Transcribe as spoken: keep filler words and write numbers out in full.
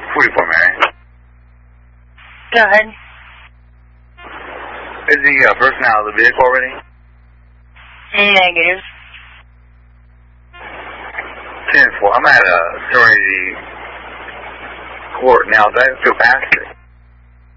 forty-four, Mary. Go ahead. Is the uh, person out of the vehicle already? Negative. ten four. I'm at a Serenity Court now. Did I go past it?